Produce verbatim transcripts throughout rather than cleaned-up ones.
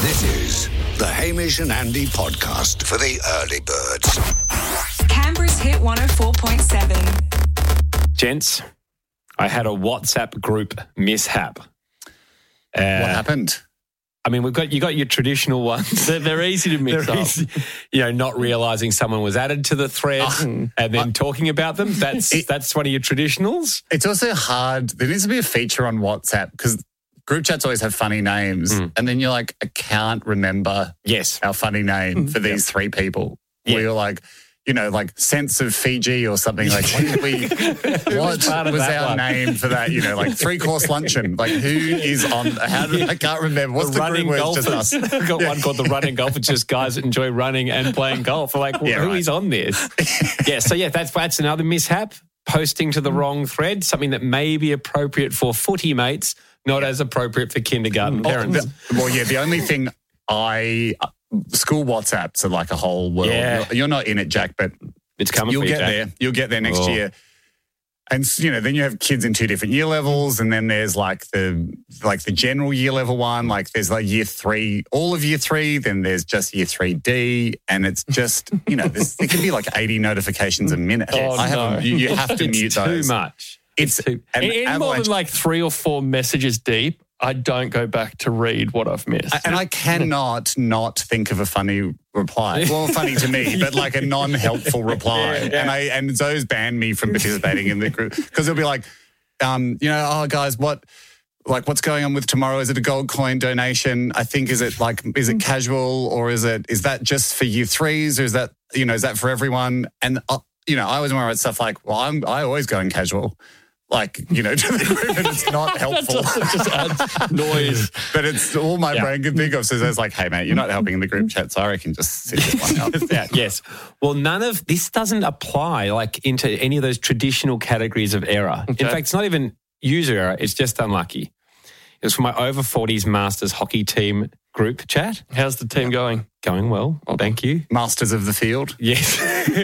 This is the Hamish and Andy podcast for the early birds. Canberra's Hit one oh four point seven. Gents, I had a WhatsApp group mishap. Uh, What happened? I mean, we've got you got your traditional ones. They're, they're easy to mix They're up. easy. You know, not realising someone was added to the thread Oh, and then talking about them. That's It- that's one of your traditionals. It's also hard. There needs to be a feature on WhatsApp because group chats always have funny names. And then you're like, I can't remember Yes. our funny name for these three people. Yeah. Where you're like, you know, like Sense of Fiji or something. Like, what did we, what part of was that our one? name for that? You know, like three course luncheon. Like, who is on, how did, I can't remember. What's the, running group word? Just golfers. us. I've got one called the running golf. It's just guys that enjoy running and playing golf. I'm like, well, Yeah, who right. is on this? yeah, so yeah, that's that's another mishap. Posting to the wrong thread, something that may be appropriate for footy mates, not as appropriate for kindergarten Oh, parents. the- well, yeah, the only thing I, uh, school WhatsApps are like a whole world. Yeah. You're, you're not in it, Jack, but It's coming you'll for you, get Jack. there. You'll get there next Oh. year. And, you know, then you have kids in two different year levels, and then there's like the like the general year level one, like there's like year three, all of year three, then there's just year three D, and it's just, you know, there's, it can be like eighty notifications a minute. Oh, I no. haven't, you, you have to It's mute too those. much. It's too- an In more avalanche. than like three or four messages deep, I don't go back to read what I've missed. And I cannot not think of a funny reply. Well, funny to me, but like a non-helpful reply. Yeah, yeah. And I and Zoe's banned me from participating in the group because they'll be like, um, you know, oh guys, what, like, what's going on with tomorrow? Is it a gold coin donation? I think is it like is it casual or is it is that just for year threes or is that you know is that for everyone? And uh, you know, I always want to write stuff like, well, I'm I always go in casual. Like, you know, to the group, and it's not helpful. It just adds noise. But it's all my Yeah. brain can think of. So it's like, hey, mate, you're not helping in the group chat, so I reckon just sit this one out. Yeah, yes. Well, none of this doesn't apply like into any of those traditional categories of error. Okay. In fact, it's not even user error. It's just unlucky. It was for my over forties Masters hockey team group chat. How's the team going? Going well. Thank you. Masters of the field. Yes.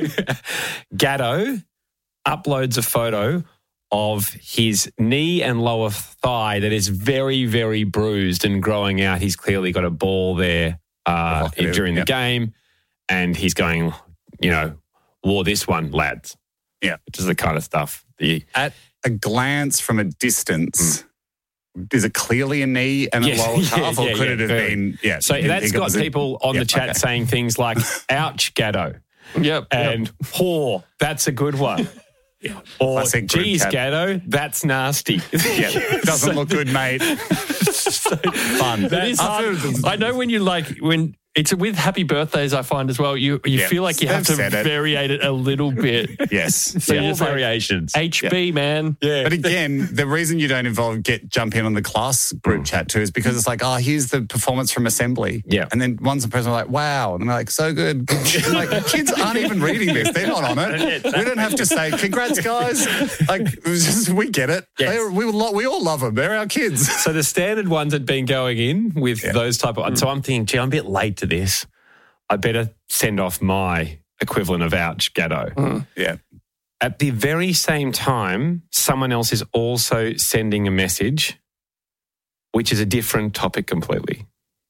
Gatto uploads a photo of his knee and lower thigh that is very, very bruised and growing out. He's clearly got a ball there uh, Provocative, during the yep. game, and he's going, you know, wore this one, lads. Yeah. Which is the kind of stuff. The At a glance from a distance, is it clearly a knee and Yes. a lower calf, Yeah, or yeah, could yeah, it have very. been? Yeah. So you didn't that's think it got was a- people on Yeah, the chat okay. saying things like, ouch, Gatto, Yep. and whore, that's a good one. Or, Classic group geez, chat. Gatto, that's nasty. Yeah, doesn't look good, mate. Fun. It is I hard. feel- I know when you like when it's with happy birthdays. I find as well. You you Yeah, feel like you have to they've said it. variate it a little bit. Yes. So Yeah, you're just like, variations. H B man. Yeah. But again, the reason you don't involve get jump in on the class group chat too is because it's like, oh, here's the performance from assembly. Yeah. And then one's the person like, wow. And they're like, so good. I'm like, kids aren't even reading this. They're not on it. We don't have to say, congrats, guys. Like, it was just, we get it. Yes. They're- we, lo- we all love them. They're our kids. So the standard ones had been going in with those type of ones. So I'm thinking, gee, I'm a bit late to this. I better send off my equivalent of ouch, Gatto. Yeah. At the very same time, someone else is also sending a message, which is a different topic completely.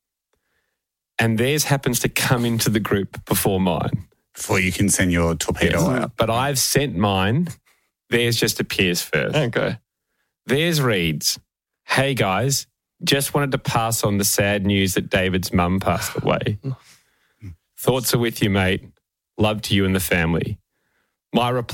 And theirs happens to come into the group before mine. Before you can send your torpedo out. But I've sent mine. Theirs just appears first. Okay. Theirs reads, hey guys, just wanted to pass on the sad news that David's mum passed away. Thoughts are with you, mate. Love to you and the family. My reply